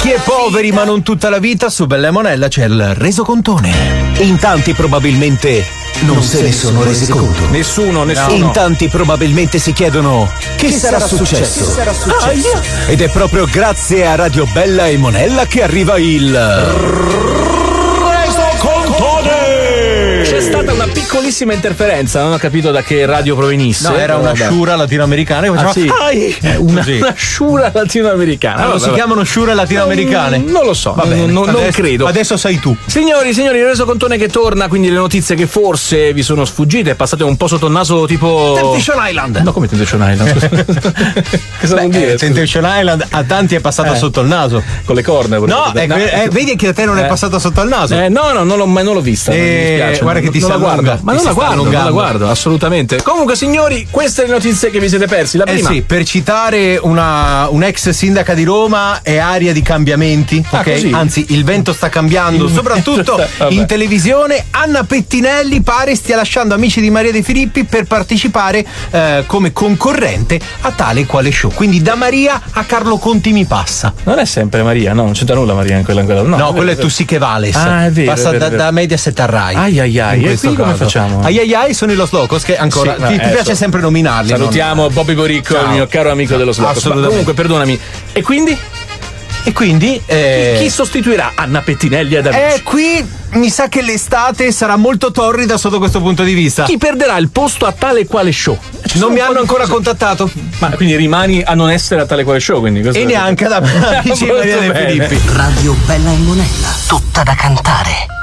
Ricchi e poveri, ma non tutta la vita, su Bella e Monella c'è il resocontone. In tanti probabilmente non se ne sono resi conto. Nessuno. In tanti probabilmente si chiedono che sarà successo. Ed è proprio grazie a Radio Bella e Monella che arriva il resocontone. C'è stata una piccolissima interferenza, non ho capito da che radio provenisse. No, era una sciura latinoamericana che faceva una sciura latinoamericana. Non si chiamano sciure latinoamericane? Non lo so, non credo. Adesso sei tu. Signori, il resocontone che torna, quindi le notizie che forse vi sono sfuggite, passate un po' sotto il naso, tipo Temptation Island. No, come Temptation Island? Cosa vuol dire? Temptation Island a tanti è passata sotto il naso. Con le corna. No, vedi che a te non è passata sotto il naso. No, non l'ho vista. Mi dispiace. Guarda che ti si allunga. Ma non la guardo, assolutamente. Comunque, signori, queste le notizie che vi siete persi. La prima. Sì, per citare un'ex sindaca di Roma, è aria di cambiamenti. Ok? Anzi, il vento sta cambiando, soprattutto in televisione. Anna Pettinelli pare stia lasciando Amici di Maria De Filippi per partecipare come concorrente a tale quale show. Quindi da Maria a Carlo Conti mi passa. Non è sempre Maria, no? Non c'entra nulla Maria in quella. No, quello è Tu sì che vales. È vero. Passa da Mediaset a Rai. Ai. E quindi come facciamo? Ai sono i Los Locos che ancora ti piace sempre nominarli. Salutiamo Bobby Boricco, il mio caro amico dello Locos. Comunque, perdonami. E quindi? Chi sostituirà Anna Pettinelli ad Amici? Qui mi sa che l'estate sarà molto torrida sotto questo punto di vista. Chi perderà il posto a tale quale show? Non mi hanno ancora contattato. Ma quindi rimani a non essere a tale quale show, quindi e neanche da Amici di Maria De Filippi. Radio Bella e Monella, tutta da cantare.